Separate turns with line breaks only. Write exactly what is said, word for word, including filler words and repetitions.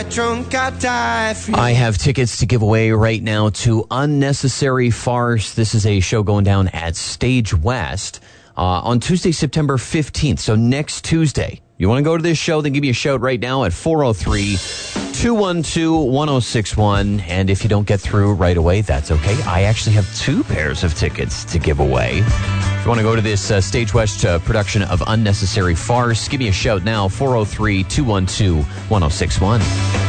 Drunk, I die for you.
I have tickets to give away right now to Unnecessary Farce. This is a show going down at Stage West uh, on Tuesday, September fifteenth. So next Tuesday. You want to go to this show, then give me a shout right now at four oh three, two one two, one oh six one. And if you don't get through right away, that's okay. I actually have two pairs of tickets to give away. If you want to go to this uh, Stage West uh, production of Unnecessary Farce, give me a shout now, four oh three, two one two, one oh six one.